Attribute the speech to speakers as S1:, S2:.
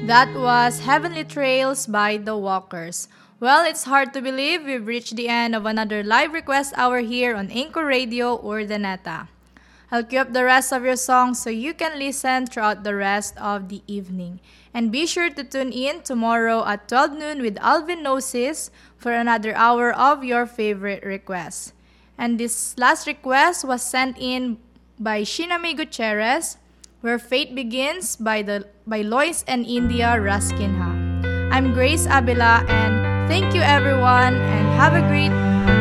S1: That was Heavenly Trails by The Walkers. Well, it's hard to believe we've reached the end of another live request hour here on Anchor Radio or Daneta. I'll queue up the rest of your songs so you can listen throughout the rest of the evening. And be sure to tune in tomorrow at 12 noon with Alvin Gnosis for another hour of your favorite requests. And this last request was sent in by Shinami Gutierrez, Where Fate Begins by Lois and India Raskinha. I'm Grace Abela and thank you everyone and have a great